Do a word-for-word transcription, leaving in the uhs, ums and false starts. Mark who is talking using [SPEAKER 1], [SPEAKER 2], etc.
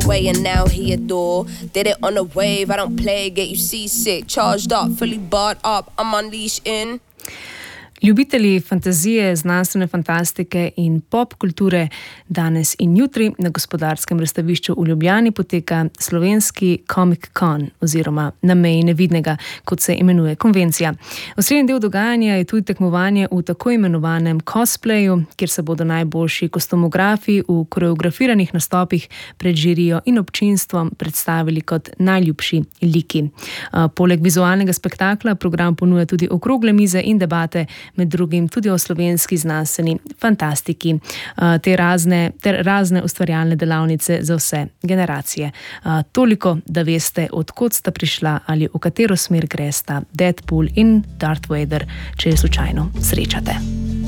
[SPEAKER 1] way and now he adore. Did it on a wave, I don't play, get you seasick. Charged up, fully barred up, I'm unleashed in.
[SPEAKER 2] Ljubitelji fantazije, znanstvene fantastike in pop kulture danes in jutri na Gospodarskem razstavišču v Ljubljani poteka slovenski Comic Con oziroma Na meji nevidnega, kot se imenuje konvencija. Osrednji del dogajanja je tudi tekmovanje v tako imenovanem cosplayu, kjer se bodo najboljši kostumografi v koreografiranih nastopih pred žirijo in občinstvom predstavili kot najljubši liki. Poleg vizualnega spektakla program ponuja tudi okrogle mize in debate, med drugim tudi o slovenski znanstveni fantastiki, te razne, ter razne ustvarjalne delavnice za vse generacije. Toliko, da veste, od kod sta prišla ali v katero smer gresta Deadpool in Darth Vader, če je slučajno srečate.